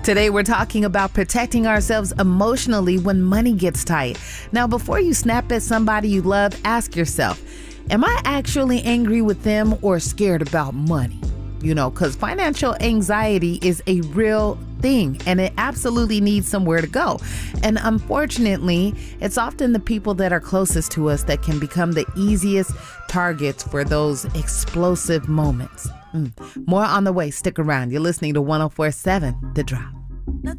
Today, we're talking about protecting ourselves emotionally when money gets tight. Now, before you snap at somebody you love, ask yourself, am I actually angry with them or scared about money? Because financial anxiety is a real thing and it absolutely needs somewhere to go. And unfortunately, it's often the people that are closest to us that can become the easiest targets for those explosive moments. More on the way. Stick around. You're listening to 104.7 The Drop.